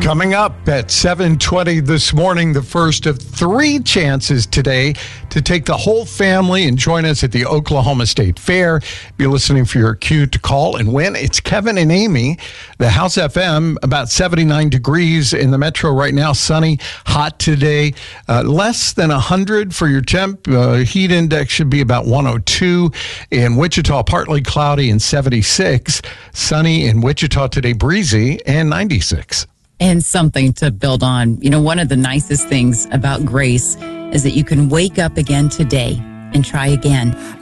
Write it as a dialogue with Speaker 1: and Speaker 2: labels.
Speaker 1: Coming up at 7:20 this morning, the first of 3 chances today to take the whole family and join us at the Oklahoma State Fair. Be listening for your cue to call and win. It's Kevin and Amy, the House FM, about 79 degrees in the metro right now. Sunny, hot today. Less than 100 for your temp. Heat index should be about 102. In Wichita, partly cloudy and 76. Sunny in Wichita today, breezy and 96.
Speaker 2: And something to build on. You know, one of the nicest things about grace is that you can wake up again today and try again.